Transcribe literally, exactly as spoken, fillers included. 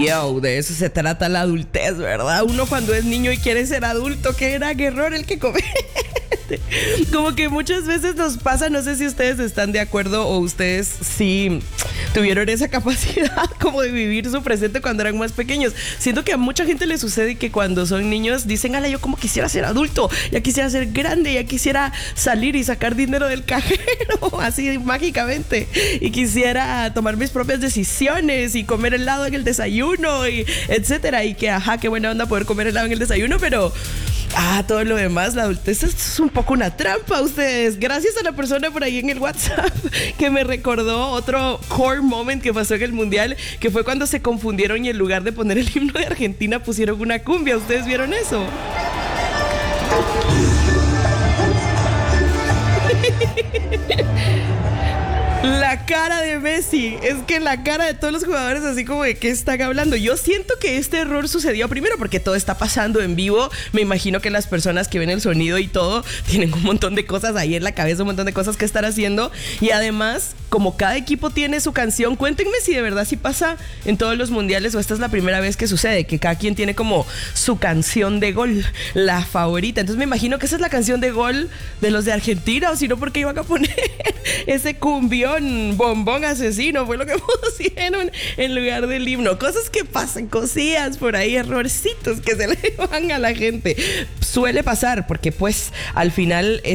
Yo, de eso se trata la adultez, ¿verdad? Uno cuando es niño y quiere ser adulto, qué gran error el que comete. Como que muchas veces nos pasa, no sé si ustedes están de acuerdo o ustedes sí tuvieron esa capacidad como de vivir su presente cuando eran más pequeños. Siento que a mucha gente le sucede que cuando son niños dicen, ala, yo como quisiera ser adulto, ya quisiera ser grande, ya quisiera salir y sacar dinero del cajero, así mágicamente, y quisiera tomar mis propias decisiones y comer helado en el desayuno, y etcétera, y que ajá, qué buena onda poder comer helado en el desayuno, pero ah, todo lo demás, la adultez es un poco una trampa, ustedes. Gracias a la persona por ahí en el WhatsApp que me recordó otro core moment que pasó en el Mundial, que fue cuando se confundieron y en lugar de poner el himno de Argentina pusieron una cumbia. ¿Ustedes vieron eso? La cara de Messi, es que la cara de todos los jugadores así como de qué están hablando. Yo siento que este error sucedió primero porque todo está pasando en vivo. Me imagino que las personas que ven el sonido y todo tienen un montón de cosas ahí en la cabeza, un montón de cosas que estar haciendo. Y además, como cada equipo tiene su canción, cuéntenme si de verdad sí pasa en todos los mundiales o esta es la primera vez que sucede, que cada quien tiene como su canción de gol, la favorita. Entonces me imagino que esa es la canción de gol de los de Argentina, o si no, ¿por qué iban a poner ese cumbión bombón asesino? Fue lo que pusieron en lugar del himno. Cosas que pasan, cosillas por ahí, errorcitos que se le van a la gente. Suele pasar porque pues al final